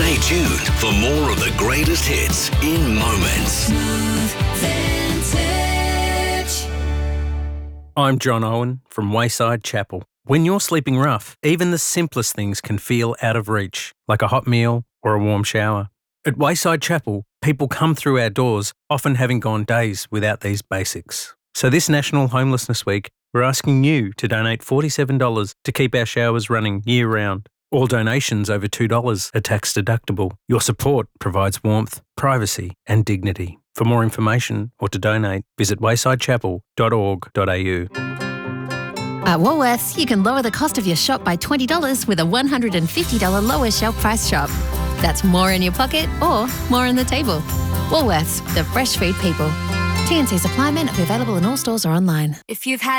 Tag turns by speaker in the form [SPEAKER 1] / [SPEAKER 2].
[SPEAKER 1] Stay tuned for more of the greatest hits in moments.
[SPEAKER 2] I'm John Owen from Wayside Chapel. When you're sleeping rough, even the simplest things can feel out of reach, like a hot meal or a warm shower. At Wayside Chapel, people come through our doors, often having gone days without these basics. So this National Homelessness Week, we're asking you to donate $47 to keep our showers running year-round. All donations over $2 are tax deductible. Your support provides warmth, privacy and dignity. For more information or to donate, visit waysidechapel.org.au.
[SPEAKER 3] At Woolworths, you can lower the cost of your shop by $20 with a $150 lower shelf price shop. That's more in your pocket or more on the table. Woolworths, the fresh food people. T&C supply men available in all stores or online.
[SPEAKER 4] If you've had